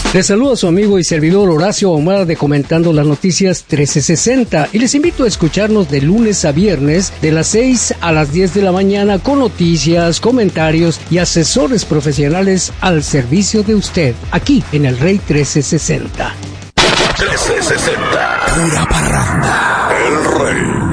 Les saluda a su amigo y servidor Horacio Ahumada de Comentando las Noticias 1360 y les invito a escucharnos de lunes a viernes de las 6 a las 10 de la mañana con noticias, comentarios y asesores profesionales al servicio de usted, aquí en el Rey 1360. 1360, pura parranda, el Rey.